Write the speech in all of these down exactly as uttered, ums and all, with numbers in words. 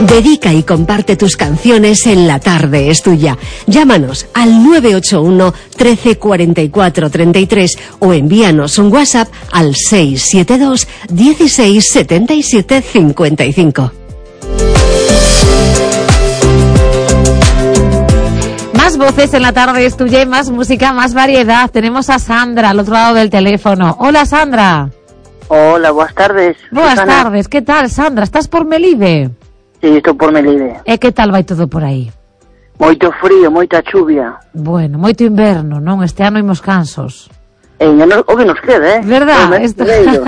Dedica y comparte tus canciones en La Tarde es Tuya. Llámanos al nueve ocho uno, trece, cuarenta y cuatro, treinta y tres o envíanos un WhatsApp al seis siete dos, dieciséis, setenta y siete, cincuenta y cinco. Más voces en La Tarde es Tuya y más música, más variedad. Tenemos a Sandra al otro lado del teléfono. Hola, Sandra. Hola, buenas tardes. Buenas Susana. tardes, que tal, Sandra? Estás por Melide? Sí, estou por Melide. E que tal vai todo por aí? Moito frío, moita chuvia. Bueno, moito inverno, non? Este ano imos cansos. E no, o que nos queda, eh? Verdad? Esto...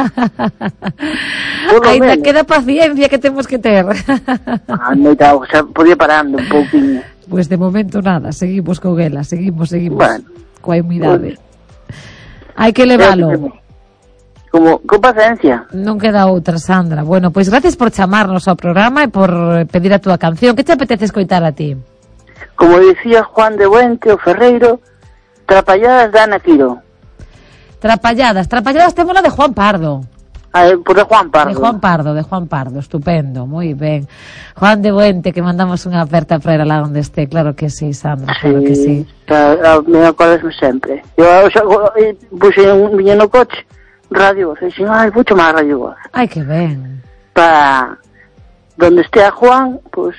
Ainda menos. queda paciencia que temos que ter. Ah, moita auga, xa podía parando un pouquinho. Pois pues de momento nada, seguimos con ela, seguimos, seguimos. Bueno, coa humidade. Pues, hai que levalo. Como, con paciencia. Non queda outra, Sandra. Bueno, pois gracias por chamarnos ao programa e por pedir a túa canción. Que te apetece escoitar a ti? Como dicía Juan de Buente, o Ferreiro, Trapalladas da Ana Quiro. Trapalladas, trapalladas temos la de Juan Pardo. Ah, por de Juan Pardo. De Juan Pardo, de Juan Pardo, estupendo, moi ben. Juan de Buente, que mandamos unha aperta para ir lá onde este, claro que sí, Sandra, claro sí, que sí. A, a, me acordas sempre. Eu xa puxe un viño no coche, radio, e dixen, ai, vou chamar a radio. Ai, que ben. Pa donde estea Juan, pois...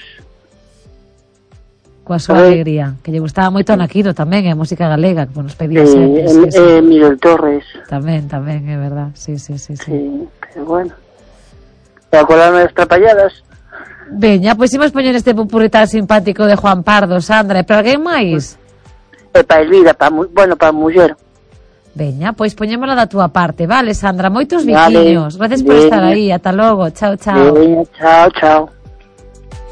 Coa súa alegría, que lle gustaba moito a Naquiro tamén, a música galega, que nos pedía eh, sempre. Sí, sí, sí. eh, Miguel Torres. Tamén, tamén, é verdad, sí, sí, sí. Sí, sí pero bueno. E acordarme das Trapalladas. Veña, pois imos poñer este popurrí tan simpático de Juan Pardo, Sandra, e para alguén máis? E para Elvira, pa, bueno, para a muller. Veña, pois poñémola da túa parte, vale, Sandra? Moitos biquiños. Vale, gracias por veña. estar aí, ata logo, chao, chao. Veña, chao, chao.